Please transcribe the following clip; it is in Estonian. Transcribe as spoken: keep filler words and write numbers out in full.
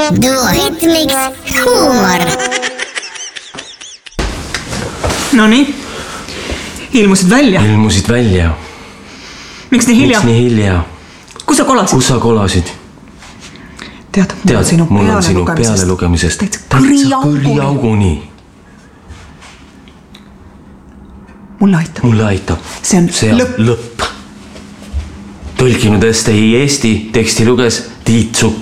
Duohitmiks huumor. No nii, ilmusid välja. Ilmusid välja. Miks nii hilja? Miks nii hilja? Kus sa kolasid? Kus sa kolasid? Tead, mul Tead, on sinu mul peale, on sinu lugemisest. peale lugemisest. Täitsa kõriauguni. kõriauguni. Mulle aitab. Mulle aitab. See on See on lõpp. lõpp. Tõlkinud S T I Eesti teksti luges Tiit Sukk.